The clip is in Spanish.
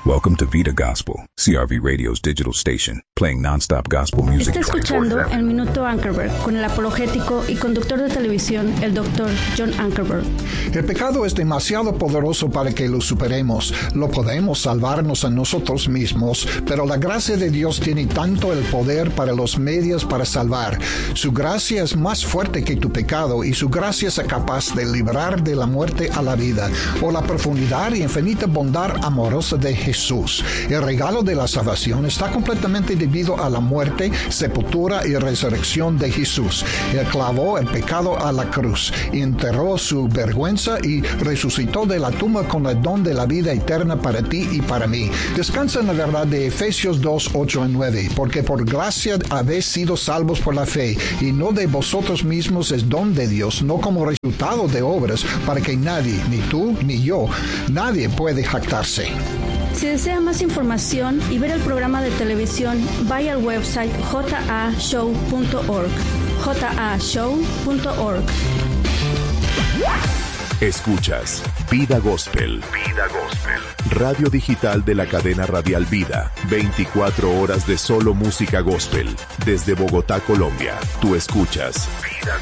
Welcome to Vida Gospel, CRV Radio's digital station, playing non-stop gospel music. Está escuchando el Minuto Ankerberg con el apologético y conductor de televisión, el Dr. John Ankerberg. El pecado es demasiado poderoso para que lo superemos. Lo podemos salvarnos a nosotros mismos, pero la gracia de Dios tiene tanto el poder para los medios para salvar. Su gracia es más fuerte que tu pecado y su gracia es capaz de librar de la muerte a la vida, por la profundidad y infinita bondad amorosa de Jesús. El regalo de la salvación está completamente debido a la muerte, sepultura y resurrección de Jesús. Él clavó el pecado a la cruz, enterró su vergüenza y resucitó de la tumba con el don de la vida eterna para ti y para mí. Descansa en la verdad de Efesios 2, 8 y 9, porque por gracia habéis sido salvos por la fe, y no de vosotros mismos, es don de Dios, no como resultado de obras, para que nadie, ni tú ni yo, nadie puede jactarse. Si desea más información y ver el programa de televisión, vaya al website jashow.org. jashow.org. Escuchas Vida Gospel. Vida Gospel. Radio digital de la cadena radial Vida. 24 horas de solo música gospel. Desde Bogotá, Colombia. Tú escuchas Vida